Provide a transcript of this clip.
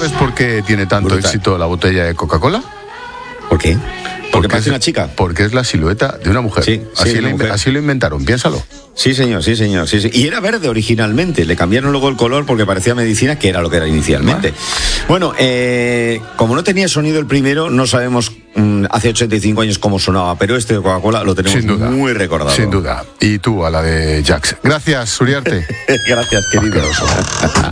sabes por qué tiene tanto éxito la botella de Coca-Cola? ¿Por qué? Porque parece una chica. Porque es la silueta de una mujer. Sí, así lo inventaron, piénsalo. Sí, señor. Y era verde originalmente. Le cambiaron luego el color porque parecía medicina, que era lo que era inicialmente. Bueno, como no tenía sonido el primero, no sabemos hace 85 años cómo sonaba, pero este de Coca-Cola lo tenemos muy recordado. Sin duda. Y tú a la de Jax. Gracias, Uriarte. Gracias, querido.